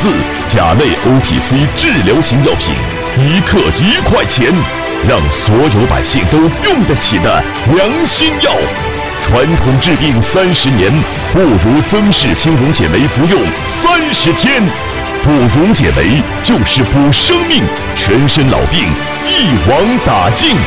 甲类 OTC 治疗型药品，1克1块钱，让所有百姓都用得起的良心药。传统治病30年，不如曾氏青荣解酶服用30天。补荣解酶就是补生命，全身老病一网打尽。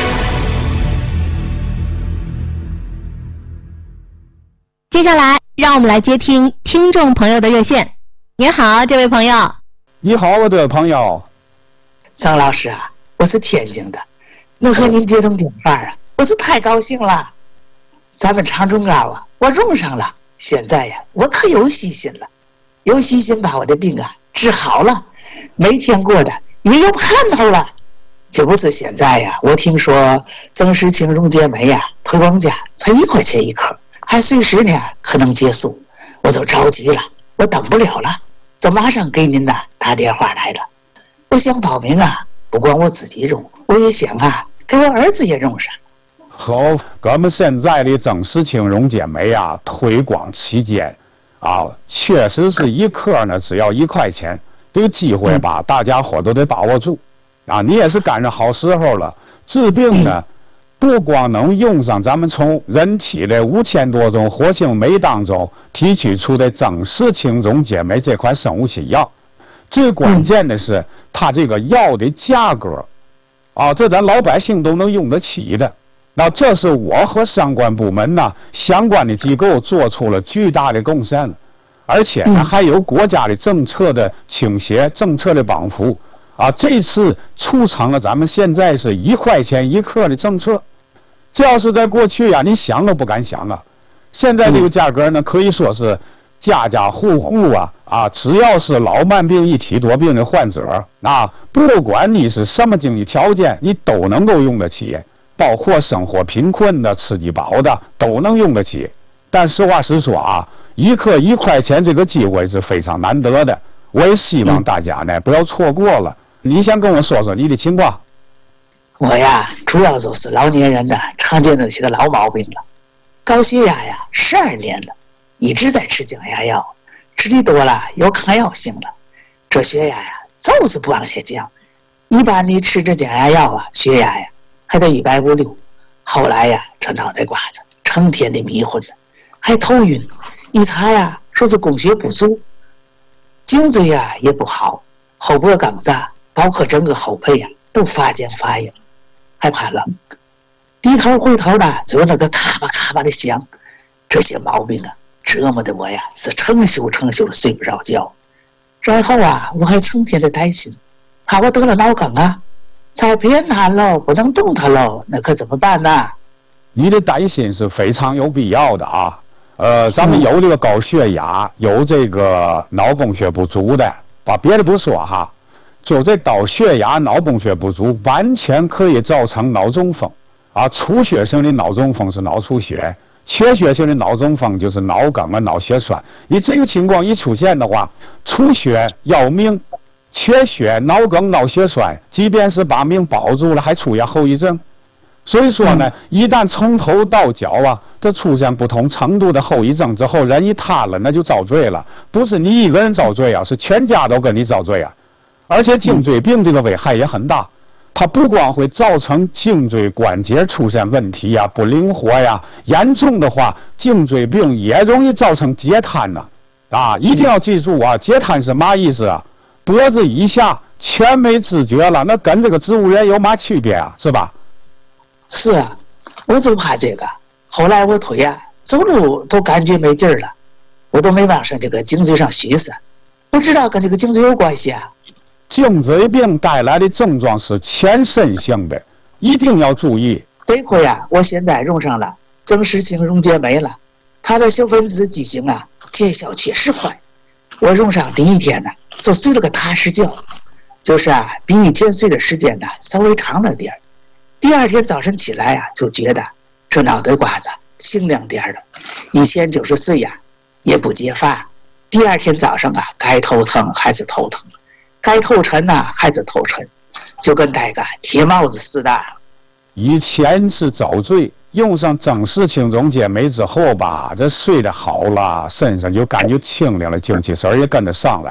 接下来，让我们来接听听众朋友的热线。您好，这位朋友。 你好，我的朋友。 张老师啊，我是天津的，能和您接通电话啊，我是太高兴了。咱们长春膏啊，我用上了，现在呀，我可有信心了，有信心把我的病啊治好了，每天过得也有盼头了。这不是现在呀，我听说曾氏青荣解酶呀，推广价才1块钱1克，还随时呢可能结束，我就着急了，我等不了了，就马上给您打电话来了。我想报名啊，不光我自己用，我也想啊给我儿子也用上。 好，咱们现在的曾氏青荣解酶啊，推广期间啊，确实是1克呢只要1块钱，这个机会吧，大家伙都得把握住啊！你也是赶上好时候了。治病呢，不光能用上咱们从人体的5000多种活性酶当中提取出的曾氏青荣解酶这款生物新药，最关键的是它这个药的价格啊，这咱老百姓都能用得起的。那这是我和相关部门呢、相关的机构做出了巨大的贡献，而且呢还有国家的政策的倾斜、政策的帮扶啊。这次促成了咱们现在是1块钱1克的政策。这要是在过去呀，你想都不敢想啊。现在这个价格呢，可以说是家家户户只要是老慢病一体多病的患者啊，不管你是什么经济条件，你都能够用得起。包括生活贫困的、吃低保的都能用得起，但实话实说啊，1克1块钱这个机会是非常难得的。我也希望大家呢不要错过了。你先跟我说说你的情况。 我呀，主要就是老年人的常见的那些个老毛病了，高血压呀，12年了，一直在吃降压药，吃的多了有抗药性了，这血压呀就是不往下降。一般你吃这降压药啊，血压呀还得150，后来呀，这脑袋瓜子成天的迷混了，还头晕，一查呀，说是供血不足，颈椎呀也不好，后脖梗子包括整个后背呀都发僵发硬，还怕冷，低头回头呢就有那个咔吧咔吧的响，这些毛病啊折磨的我呀是成宿的睡不着觉。然后啊，我还成天的担心，怕我得了脑梗啊。再偏瘫喽，不能动弹喽，那可怎么办呢？ 你的担心是非常有必要的啊。咱们有这个高血压，有这个脑供血不足的，把别的不说哈，就这高血压、脑供血不足，完全可以造成脑中风啊。出血性的脑中风是脑出血，缺血性的脑中风就是脑梗啊、脑血栓。你这个情况一出现的话，出血要命。缺血、脑梗、脑血栓，即便是把命保住了，还出现后遗症。所以说呢，一旦从头到脚这出现不同程度的后遗症之后，人一瘫了，那就遭罪了。不是你一个人遭罪是全家都跟你遭罪啊。而且颈椎病这个危害也很大，它不光会造成颈椎关节出现问题不灵活严重的话，颈椎病也容易造成截瘫一定要记住截瘫是嘛意思啊？脖子以下全没知觉了，那跟这个植物人有嘛区别是吧？ 是啊，我就怕这个。后来我腿走路都感觉没劲儿了，我都没往上这个颈椎上虚实，不知道跟这个颈椎有关系啊。 颈椎病带来的症状是全身性的，一定要注意。 得亏我现在用上了曾氏青荣解酶了，它的小分子剂型见效确实快。我用上第一天就睡了个踏实觉，就是比以前睡的时间稍微长了点。第二天早晨起来就觉得这脑袋瓜子清亮点了，以前就是睡也不解乏。第二天早上该头疼还是头疼，该头沉还是头沉，就跟戴个铁帽子似的。 以前是遭罪，用上曾氏青荣解酶之后这睡得好了，身上就感觉清亮了，精气神也跟着上来了。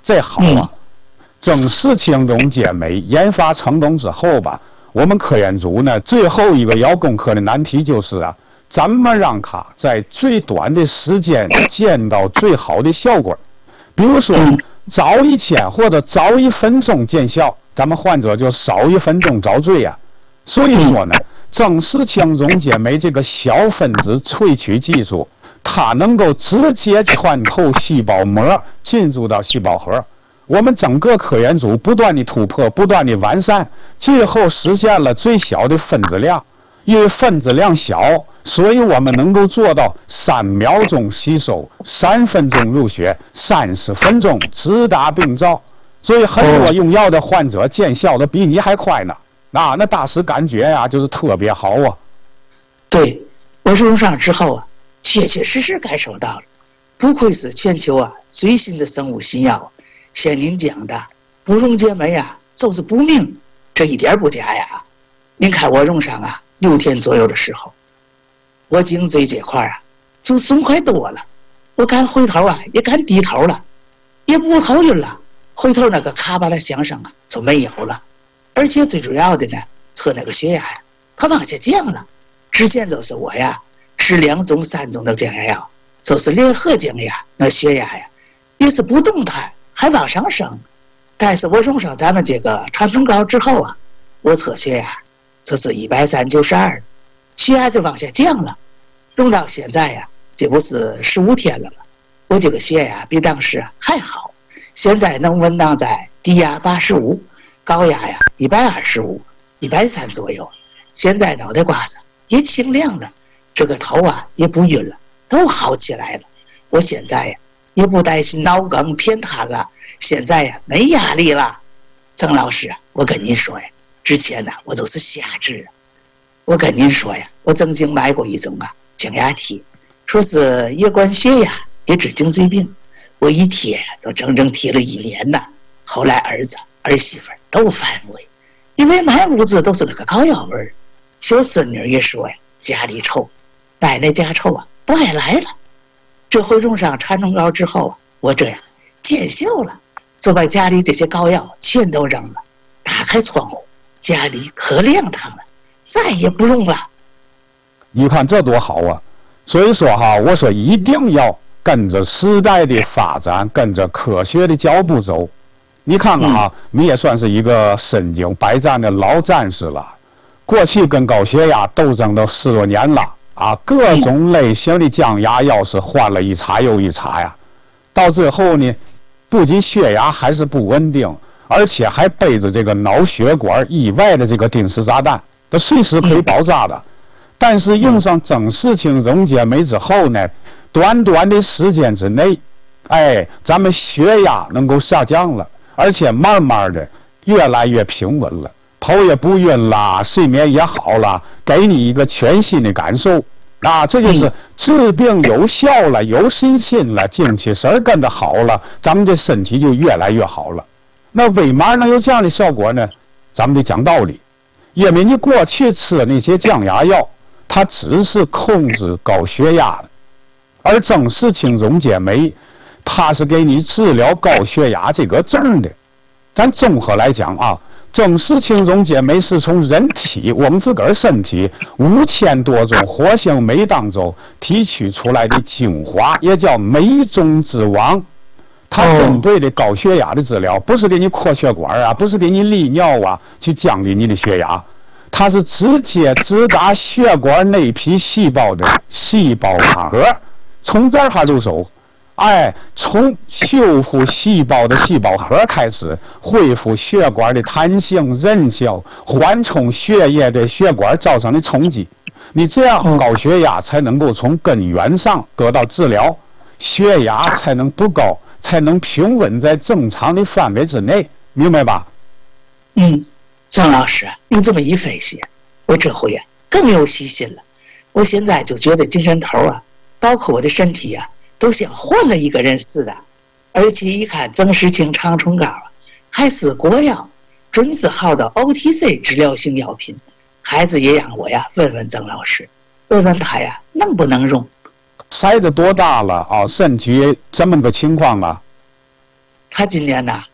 这好啊！正式轻中减酶研发成功之后吧，我们科研组呢最后一个要攻克的难题就是啊，怎么让它在最短的时间见到最好的效果？比如说早1天或者早1分钟见效，咱们患者就少1分钟遭罪呀。所以说呢，正式轻中减酶这个小分子萃取技术，它能够直接穿透细胞膜，进入到细胞核。我们整个科研组不断的突破，不断的完善，最后实现了最小的分子量。因为分子量小，所以我们能够做到3秒钟吸收，3分钟入血，30分钟直达病灶。所以很多用药的患者见效的比你还快呢。那当时感觉呀，就是特别好啊。 对，我用上之后啊，确确实实感受到了，不愧是全球最新的生物新药。像您讲的，不溶解酶就是不明，这一点不假呀。您看我用上6天左右的时候，我颈椎这块就松快多了，我敢回头也敢低头了，也不头晕了，回头那个咔吧的响声就没有了。而且最主要的呢，测那个血压它往下降了。之前就是我吃2种3种的降压药，就是联合降压，那血压也是不动弹，还往上升。但是我用上咱们这个长春膏之后我测血压就是130/92，血压就往下降了。用到现在这不是15天了吗？我这个血压比当时还好，现在能稳当在低压85，高压125、130左右。现在脑袋瓜子也清亮了，这个头也不晕了，都好起来了。我现在也不担心脑梗偏瘫了，现在没压力了。曾老师我跟您说之前我都是瞎治。我跟您说我曾经买过一种降压贴，说是也管血压也治颈椎病，我一贴就整整贴了1年呢。后来儿子儿媳妇都反胃，因为满屋子都是那个膏药味儿。小孙女也说家里臭，奶奶家臭不爱来了。这回用上长春膏之后我这样见效了，就把家里这些膏药全都扔了，打开窗户，家里可亮堂了，再也不用了。 你看这多好啊！所以说我说一定要跟着时代的发展，跟着科学的脚步走。你看看你也算是一个身经百战的老战士了。过去跟高血压斗争都10多年了各种类型的降压药是换了一茬又一茬呀。到最后呢，不仅血压还是不稳定，而且还背着这个脑血管意外的这个定时炸弹，它随时可以爆炸的。但是用上正式轻溶解酶之后呢，短短的时间之内，咱们血压能够下降了，而且慢慢的越来越平稳了，头也不晕了，睡眠也好了，给你一个全新的感受这就是治病有效了，有信心了，精气神跟着好了，咱们的身体就越来越好了。那为嘛能有这样的效果呢？咱们得讲道理，因为你过去吃的那些降压药，它只是控制高血压的，而正式轻溶解酶，它是给你治疗高血压这个症的。咱综合来讲正式轻溶解酶是从人体我们自个儿身体5000多种活性酶当中提取出来的精华，也叫酶中之王。它针对的高血压的治疗，不是给你扩血管不是给你利尿去降低你的血压，它是直接直达血管内皮细胞的细胞场核，从这儿入手。从修复细胞的细胞核开始，恢复血管的弹性韧性，缓冲血液对血管造成的冲击。你这样高血压才能够从根源上得到治疗，血压才能不高，才能平稳在正常的范围之内，明白吧？ 张老师您这么一分析，我这回更有信心了。我现在就觉得精神头包括我的身体都像换了一个人似的。而且一看曾时清长春膏还是国药准字号的 OTC 治疗型药品，孩子也让我问问曾老师，问问他能不能用。 孩子多大了身体这么个情况他今年呢